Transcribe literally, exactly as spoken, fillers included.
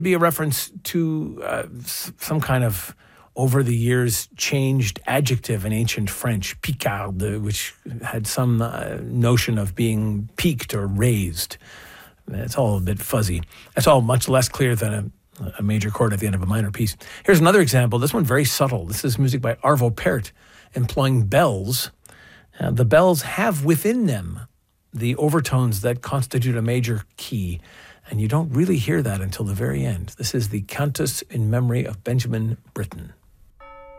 Be a reference to uh, s- some kind of over the years changed adjective in ancient French, picarde, which had some uh, notion of being peaked or raised. It's all a bit fuzzy. It's all much less clear than a, a major chord at the end of a minor piece. Here's another example. This one very subtle. This is music by Arvo Pärt, employing bells. Uh, the bells have within them the overtones that constitute a major key. And you don't really hear that until the very end. This is the Cantus in Memory of Benjamin Britten.